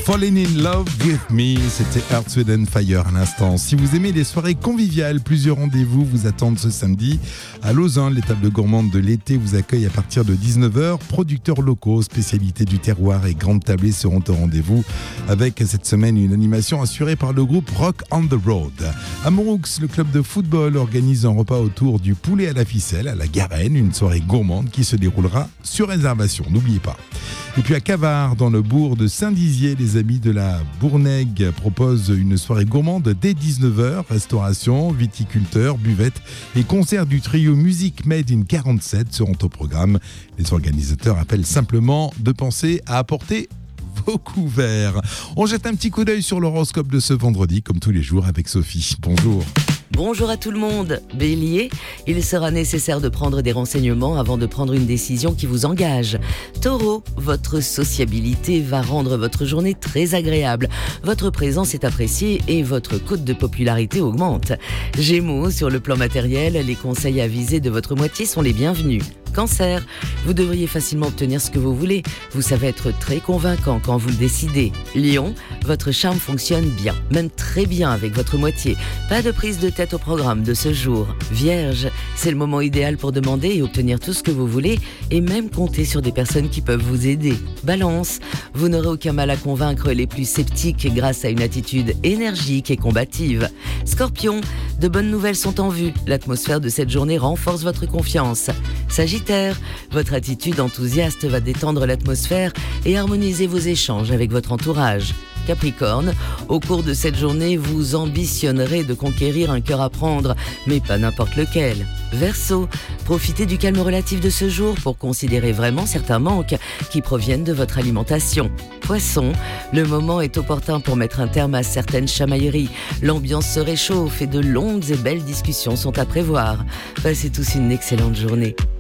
Falling in Love with Me, c'était Earth, Wind & Fire à l'instant. Si vous aimez les soirées conviviales, plusieurs rendez-vous vous attendent ce samedi. À Lausanne, les tables gourmandes de l'été vous accueillent à partir de 19h. Producteurs locaux, spécialités du terroir et grandes tablées seront au rendez-vous avec cette semaine une animation assurée par le groupe Rock on the Road. À Moroux, le club de football organise un repas autour du poulet à la ficelle à la Garenne, une soirée gourmande qui se déroulera sur réservation, n'oubliez pas. Et puis à Cavard, dans le bourg de Saint-Dizier, les amis de la Bournègue proposent une soirée gourmande dès 19h. Restauration, viticulteurs, buvettes et concerts du trio Musique Made in 47 seront au programme. Les organisateurs appellent simplement de penser à apporter vos couverts. On jette un petit coup d'œil sur l'horoscope de ce vendredi, comme tous les jours avec Sophie. Bonjour. Bonjour à tout le monde. Bélier, il sera nécessaire de prendre des renseignements avant de prendre une décision qui vous engage. Taureau, votre sociabilité va rendre votre journée très agréable. Votre présence est appréciée et votre cote de popularité augmente. Gémeaux, sur le plan matériel, les conseils avisés de votre moitié sont les bienvenus. Cancer, vous devriez facilement obtenir ce que vous voulez. Vous savez être très convaincant quand vous le décidez. Lion, votre charme fonctionne bien, même très bien avec votre moitié. Pas de prise de tête au programme de ce jour. Vierge, c'est le moment idéal pour demander et obtenir tout ce que vous voulez et même compter sur des personnes qui peuvent vous aider. Balance, vous n'aurez aucun mal à convaincre les plus sceptiques grâce à une attitude énergique et combative. Scorpion, de bonnes nouvelles sont en vue. L'atmosphère de cette journée renforce votre confiance. Sagittaire, votre attitude enthousiaste va détendre l'atmosphère et harmoniser vos échanges avec votre entourage. Capricorne, au cours de cette journée, vous ambitionnerez de conquérir un cœur à prendre, mais pas n'importe lequel. Verseau, profitez du calme relatif de ce jour pour considérer vraiment certains manques qui proviennent de votre alimentation. Poisson, le moment est opportun pour mettre un terme à certaines chamailleries. L'ambiance se réchauffe et de longues et belles discussions sont à prévoir. Passez tous une excellente journée.